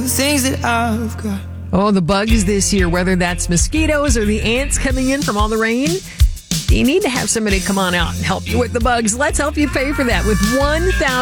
things that I've got. Oh, the bugs this year, whether that's mosquitoes or the ants coming in from all the rain. You need to have somebody come on out and help you with the bugs. Let's help you pay for that with $1,000